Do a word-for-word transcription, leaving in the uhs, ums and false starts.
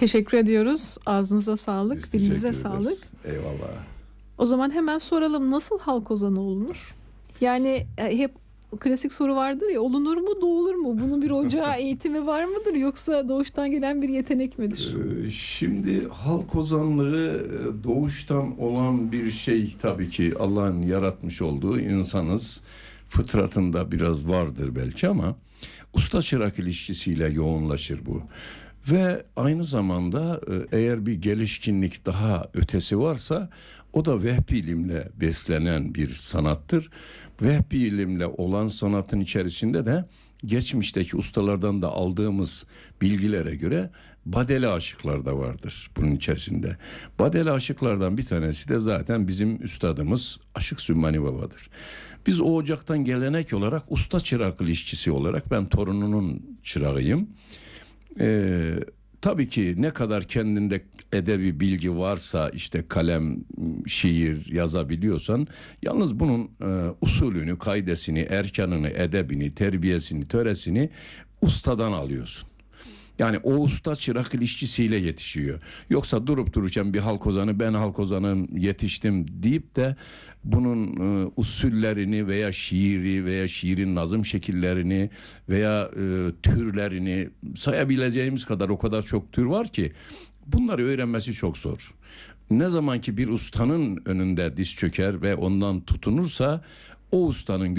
Teşekkür ediyoruz. Ağzınıza sağlık, Biz dilinize teşekkür sağlık. ederiz. Eyvallah. O zaman hemen soralım, nasıl halk ozanı olunur? Yani e, hep klasik soru vardır ya, olunur mu, doğulur mu? Bunun bir ocağı eğitimi var mıdır, yoksa doğuştan gelen bir yetenek midir? Ee, Şimdi halk ozanlığı e, doğuştan olan bir şey, tabii ki Allah'ın yaratmış olduğu, insanız. Fıtratında biraz vardır belki ama usta çırak ilişkisiyle yoğunlaşır bu. Ve aynı zamanda e, eğer bir gelişkinlik daha ötesi varsa, o da vehbi ilimle beslenen bir sanattır. Vehbi ilimle olan sanatın içerisinde de geçmişteki ustalardan da aldığımız bilgilere göre badeli aşıklar da vardır bunun içerisinde. Badeli aşıklardan bir tanesi de zaten bizim üstadımız Aşık Sümmani Baba'dır. Biz o ocaktan gelenek olarak usta çırak ilişkisi olarak, ben torununun çırağıyım. Ee, tabii ki ne kadar kendinde edebi bilgi varsa, işte kalem, şiir yazabiliyorsan, yalnız bunun e, usulünü, kaidesini, erkanını, edebini, terbiyesini, töresini ustadan alıyorsun. Yani o usta çırak ilişkisiyle yetişiyor. Yoksa durup dururken bir halk ozanı, ben halk ozanı yetiştim deyip de bunun e, usullerini veya şiiri veya şiirin nazım şekillerini veya e, türlerini sayabileceğimiz kadar, o kadar çok tür var ki bunları öğrenmesi çok zor. Ne zaman ki bir ustanın önünde diz çöker ve ondan tutunursa, o ustanın